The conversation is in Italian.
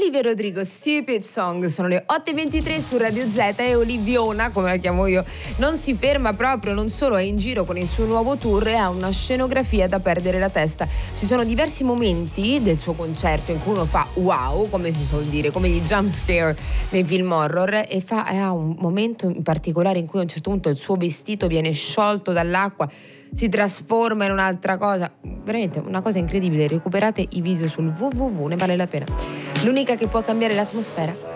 Olivia Rodrigo, Stupid Song. Sono le 8:23 su Radio Z e Oliviona, come la chiamo io, non si ferma proprio, non solo è in giro con il suo nuovo tour e ha una scenografia da perdere la testa. Ci sono diversi momenti del suo concerto in cui uno fa wow, come si suol dire, come gli jump scare nei film horror, e ha un momento in particolare in cui a un certo punto il suo vestito viene sciolto dall'acqua, si trasforma in un'altra cosa, veramente una cosa incredibile. Recuperate i video sul www, ne vale la pena. L'unica che può cambiare l'atmosfera